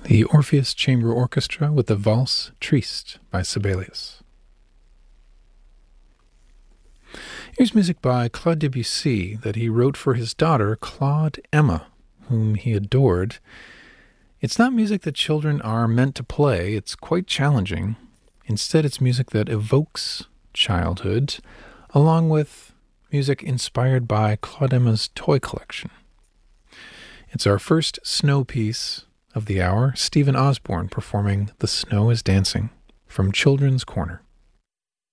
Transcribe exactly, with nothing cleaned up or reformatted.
the Orpheus Chamber Orchestra with the Valse Triste by Sibelius. Here's music by Claude Debussy that he wrote for his daughter, Claude Emma, whom he adored. It's not music that children are meant to play. It's quite challenging. Instead, it's music that evokes childhood, along with music inspired by Claude Emma's toy collection. It's our first snow piece of the hour, Stephen Osborne performing The Snow is Dancing from Children's Corner.